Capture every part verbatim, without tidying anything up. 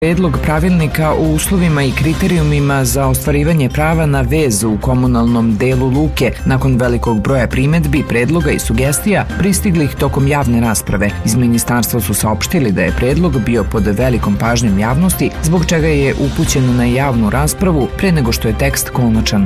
Predlog pravilnika o uslovima i kriterijumima za ostvarivanje prava na vez u komunalnom delu luke nakon velikog broja primedbi, predloga i sugestija pristiglih tokom javne rasprave. Iz ministarstva su saopštili da je predlog bio pod velikom pažnjom javnosti, zbog čega je upućen na javnu raspravu pre nego što je tekst konačan.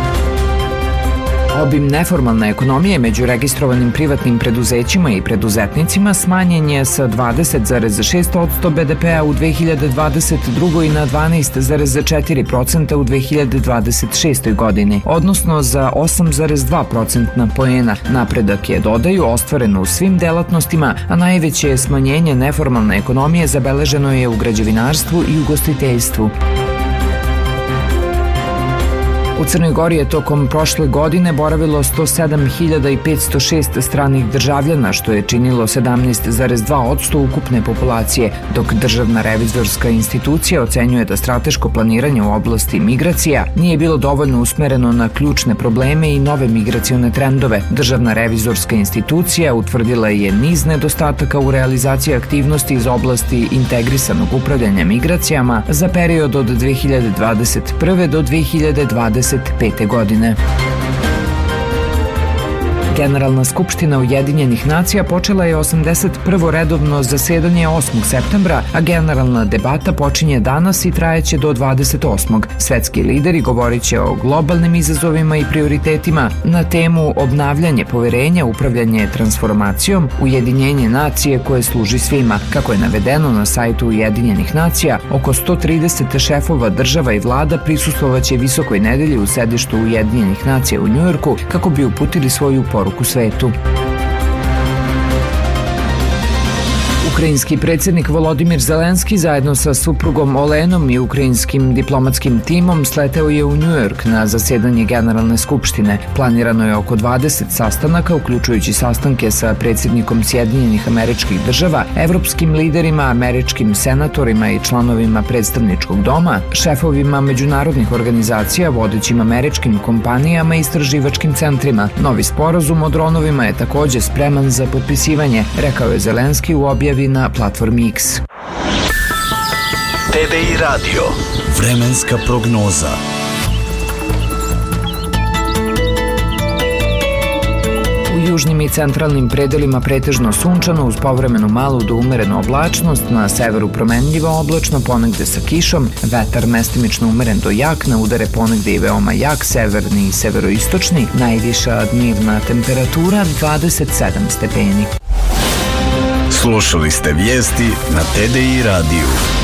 Obim neformalne ekonomije među registrovanim privatnim preduzećima i preduzetnicima smanjen je sa dvadeset zarez šest posto be de pea u dve hiljade dvadeset drugoj na dvanaest zarez četiri posto u dve hiljade dvadeset šestoj godini, odnosno za osam zarez dva procentna poena. Napredak je, dodaju, ostvaren u svim delatnostima, a najveće smanjenje neformalne ekonomije zabeleženo je u građevinarstvu i ugostiteljstvu. U Crnoj Gori je tokom prošle godine boravilo sto sedam hiljada petsto šest stranih državljana, što je činilo sedamnaest zarez dva posto ukupne populacije, dok Državna revizorska institucija ocenjuje da strateško planiranje u oblasti migracija nije bilo dovoljno usmereno na ključne probleme i nove migracione trendove. Državna revizorska institucija utvrdila je niz nedostataka u realizaciji aktivnosti iz oblasti integrisanog upravljanja migracijama za period od dve hiljade dvadeset prve do dve hiljade dvadeset pete godine. Generalna skupština Ujedinjenih nacija počela je osamdeset prvo redovno zasedanje osmog septembra, a generalna debata počinje danas i trajeće do dvadeset osmog Svetski lideri govorit će o globalnim izazovima i prioritetima na temu obnavljanje poverenja, upravljanje transformacijom, ujedinjenje nacije koje služi svima. Kako je navedeno na sajtu Ujedinjenih nacija, oko sto trideset šefova država i vlada prisustvovaće visokoj nedelji u sedištu Ujedinjenih nacija u Njujorku kako bi uputili svoju poruku svetu. Ukrajinski predsjednik Volodimir Zelenski zajedno sa suprugom Olenom i ukrajinskim diplomatskim timom sleteo je u Njujork na zasedanje Generalne skupštine. Planirano je oko dvadeset sastanaka, uključujući sastanke sa predsjednikom Sjedinjenih Američkih Država, evropskim liderima, američkim senatorima i članovima predstavničkog doma, šefovima međunarodnih organizacija, vodećim američkim kompanijama i istraživačkim centrima. Novi sporazum o dronovima je takođe spreman za potpisivanje, rekao je Zelenski u objavi na platformi X. T D I Radio. Vremenska prognoza. U južnim i centralnim predelima pretežno sunčano uz povremenu malu do umerenu oblačnost, na severu promenljivo oblačno, ponegde sa kišom, vetar mestimično umeren do jak, na udare ponegde i veoma jak, severni i severoistočni, najviša dnevna temperatura dvadeset sedam stepeni. Slušali ste vijesti na T D I radiju.